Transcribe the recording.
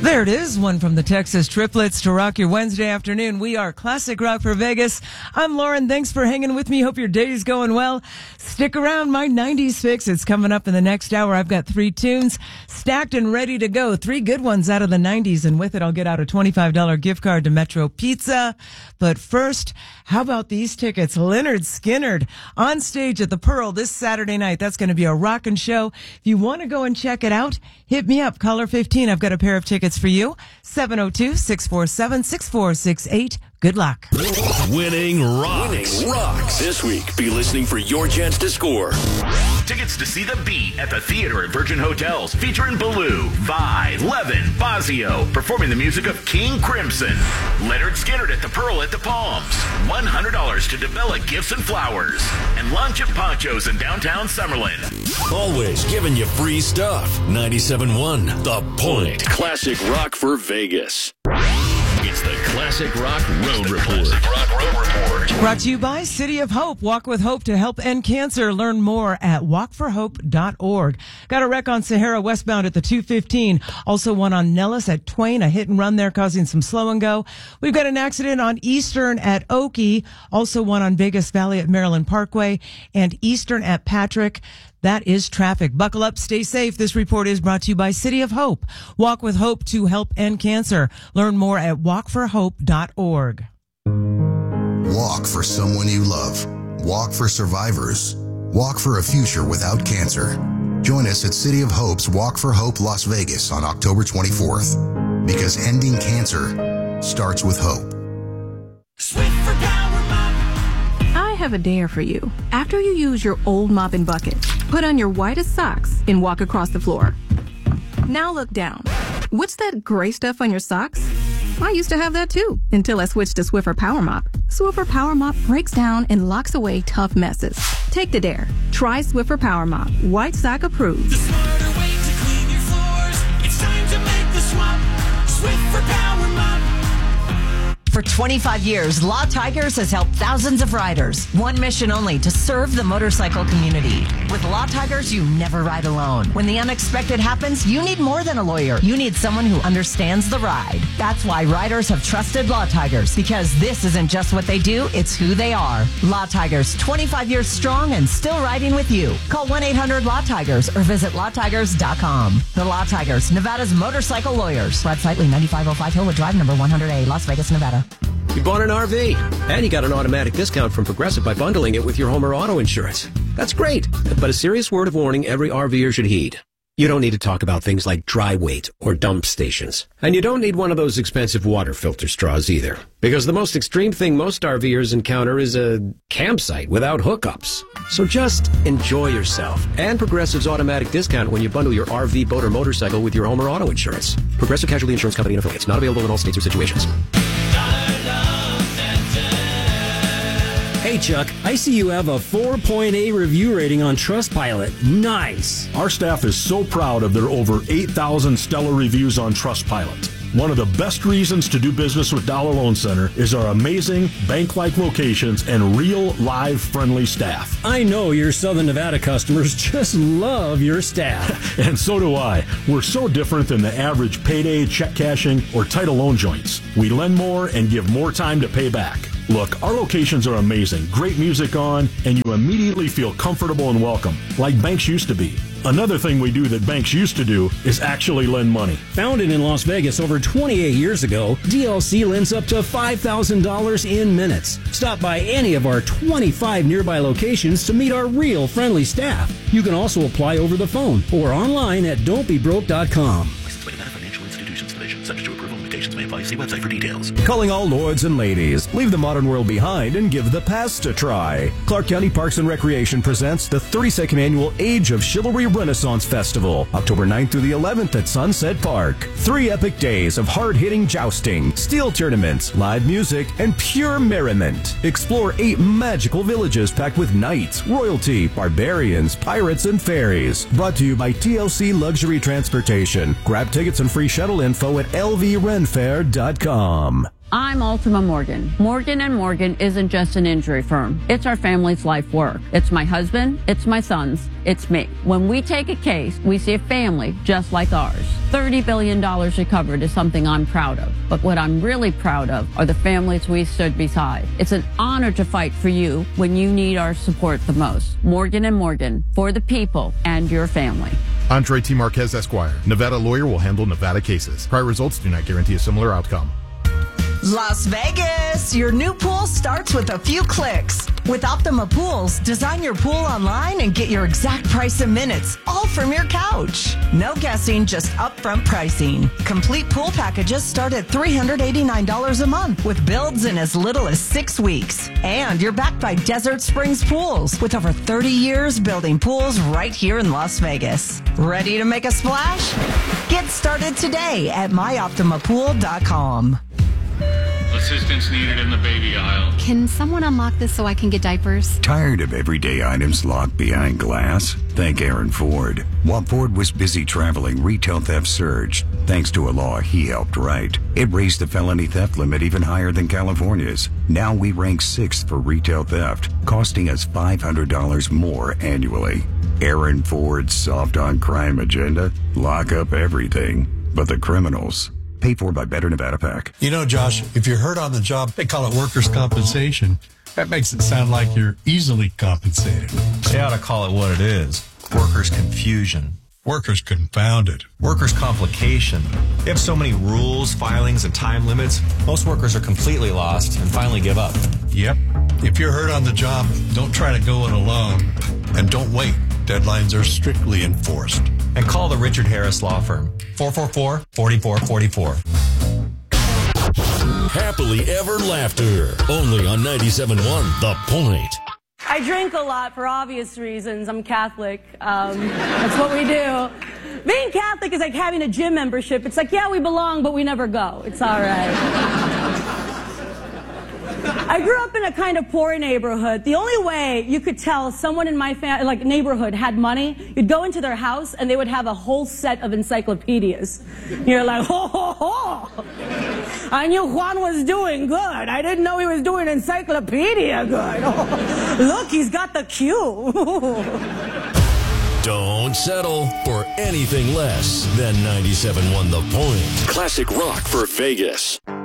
There it is, one from the Texas Triplets to rock your Wednesday afternoon. We are Classic Rock for Vegas. I'm Lauren. Thanks for hanging with me. Hope your day's going well. Stick around. My 90s fix. It's coming up in the next hour. I've got 3 tunes stacked and ready to go. 3 good ones out of the 90s. And with it, I'll get out a $25 gift card to Metro Pizza. But first, how about these tickets? Lynyrd Skynyrd on stage at the Pearl this Saturday night. That's going to be a rockin' show. If you want to go and check it out, hit me up. Caller 15. I've got a pair of tickets for you. 702-647-6468. Good luck. Winning rocks. This week, be listening for your chance to score. Tickets to see The Beat at the Theater at Virgin Hotels, featuring Baloo, Vi, Levin, Fazio, performing the music of King Crimson. Lynyrd Skynyrd at the Pearl at the Palms. $100 to Dabella Gifts and Flowers. And lunch at Ponchos in downtown Summerlin. Always giving you free stuff. 97.1 The Point. Classic Rock for Vegas. It's the Classic Rock Road Report. Brought to you by City of Hope. Walk with Hope to help end cancer. Learn more at walkforhope.org. Got a wreck on Sahara westbound at the 215. Also one on Nellis at Twain. A hit and run there causing some slow and go. We've got an accident on Eastern at Oakey. Also one on Vegas Valley at Maryland Parkway. And Eastern at Patrick. That is traffic. Buckle up, stay safe. This report is brought to you by City of Hope. Walk with Hope to help end cancer. Learn more at walkforhope.org. Walk for someone you love. Walk for survivors. Walk for a future without cancer. Join us at City of Hope's Walk for Hope Las Vegas on October 24th. Because ending cancer starts with hope. Swiffer Power Mop. I have a dare for you. After you use your old mop and bucket, put on your whitest socks and walk across the floor. Now look down. What's that gray stuff on your socks? I used to have that too, until I switched to Swiffer Power Mop. Swiffer Power Mop breaks down and locks away tough messes. Take the dare. Try Swiffer Power Mop. White sock approved. The smarter way to clean your floors. It's time to make the swap. Swiffer Power Mop. For 25 years, Law Tigers has helped thousands of riders. One mission only, to serve the motorcycle community. With Law Tigers, you never ride alone. When the unexpected happens, you need more than a lawyer. You need someone who understands the ride. That's why riders have trusted Law Tigers, because this isn't just what they do, it's who they are. Law Tigers, 25 years strong and still riding with you. Call 1-800-LAW-TIGERS or visit lawtigers.com. The Law Tigers, Nevada's motorcycle lawyers. Brad Fightley, 9505 Hillwood Drive, number 100A, Las Vegas, Nevada. You bought an RV, and you got an automatic discount from Progressive by bundling it with your home or auto insurance. That's great, but a serious word of warning every RVer should heed. You don't need to talk about things like dry weight or dump stations. And you don't need one of those expensive water filter straws either. Because the most extreme thing most RVers encounter is a campsite without hookups. So just enjoy yourself and Progressive's automatic discount when you bundle your RV, boat, or motorcycle with your home or auto insurance. Progressive Casualty Insurance Company and affiliates. Not available in all states or situations. Hey, Chuck, I see you have a 4.8 review rating on Trustpilot. Nice. Our staff is so proud of their over 8,000 stellar reviews on Trustpilot. One of the best reasons to do business with Dollar Loan Center is our amazing bank-like locations and real, live, friendly staff. I know your Southern Nevada customers just love your staff. And so do I. We're so different than the average payday, check cashing, or title loan joints. We lend more and give more time to pay back. Look, our locations are amazing, great music on, and you immediately feel comfortable and welcome, like banks used to be. Another thing we do that banks used to do is actually lend money. Founded in Las Vegas over 28 years ago, DLC lends up to $5,000 in minutes. Stop by any of our 25 nearby locations to meet our real friendly staff. You can also apply over the phone or online at don'tbebroke.com. Subject to approval, limitations may apply. See website for details. Calling all lords and ladies. Leave the modern world behind and give the past a try. Clark County Parks and Recreation presents the 32nd Annual Age of Chivalry Renaissance Festival, October 9th through the 11th at Sunset Park. 3 epic days of hard-hitting jousting, steel tournaments, live music, and pure merriment. Explore 8 magical villages packed with knights, royalty, barbarians, pirates, and fairies. Brought to you by TLC Luxury Transportation. Grab tickets and free shuttle info at lvrenfair.com. I'm Ultima Morgan. Morgan & Morgan isn't just an injury firm. It's our family's life work. It's my husband, it's my sons, it's me. When we take a case, we see a family just like ours. $30 billion recovered is something I'm proud of. But what I'm really proud of are the families we stood beside. It's an honor to fight for you when you need our support the most. Morgan & Morgan, for the people and your family. Andre T. Marquez, Esquire. Nevada lawyer will handle Nevada cases. Prior results do not guarantee a similar outcome. Las Vegas! Your new pool starts with a few clicks. With Optima Pools, design your pool online and get your exact price in minutes, all from your couch. No guessing, just upfront pricing. Complete pool packages start at $389 a month with builds in as little as 6 weeks. And you're backed by Desert Springs Pools with over 30 years building pools right here in Las Vegas. Ready to make a splash? Get started today at myoptimapool.com. Assistance needed in the baby aisle. Can someone unlock this so I can get diapers? Tired of everyday items locked behind glass? Thank Aaron Ford. While Ford was busy traveling, retail theft surged. Thanks to a law he helped write. It raised the felony theft limit even higher than California's. Now we rank 6th for retail theft, costing us $500 more annually. Aaron Ford's soft on crime agenda? Lock up everything but the criminals. Paid for by Better Nevada PAC. You know, Josh, if you're hurt on the job, they call it workers' compensation. That makes it sound like you're easily compensated. They ought to call it what it is. Workers' confusion. Workers' confounded. Workers' complication. They have so many rules, filings, and time limits, most workers are completely lost and finally give up. Yep. If you're hurt on the job, don't try to go it alone. And don't wait. Deadlines are strictly enforced. And call the Richard Harris Law Firm. 444-4444. Happily Ever Laughter. Only on 97.1 The Point. I drink a lot for obvious reasons. I'm Catholic. That's what we do. Being Catholic is like having a gym membership. It's like, yeah, we belong, but we never go. It's all right. I grew up in a kind of poor neighborhood. The only way you could tell someone in my neighborhood had money, you'd go into their house and they would have a whole set of encyclopedias. You're like, ho, ho, ho. I knew Juan was doing good. I didn't know he was doing encyclopedia good. Oh, look, he's got the Q. Don't settle for anything less than 97.1 The Point. Classic rock for Vegas.